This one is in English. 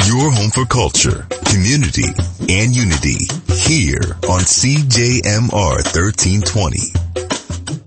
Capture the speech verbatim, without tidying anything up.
Your home for culture, community, and unity here on C J M R thirteen twenty.